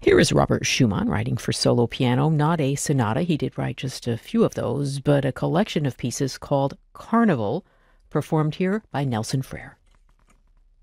Here is Robert Schumann writing for solo piano, not a sonata. He did write just a few of those, but a collection of pieces called Carnival, performed here by Nelson Frere.